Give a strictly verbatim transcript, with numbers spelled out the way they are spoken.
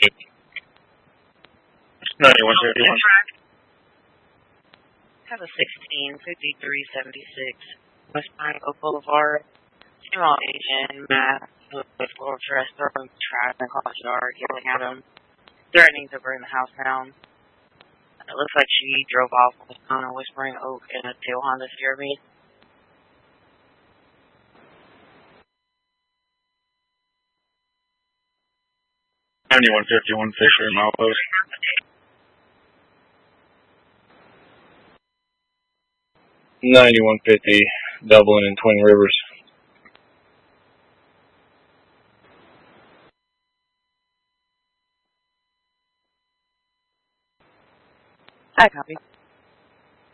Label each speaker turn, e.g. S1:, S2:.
S1: ninety-one fifty-one.
S2: Have a sixteen fifty-three seventy-six West Pine Oak Boulevard. Female agent, Matt, with full dress, throwing trash in the car yard, yelling at him, threatening to burn the house down. It looks like she drove off with on a Whispering Oak in a tail Honda C R V.
S1: ninety-one fifty-one Fisher, milepost. ninety-one fifty, Dublin and Twin Rivers.
S2: I copy.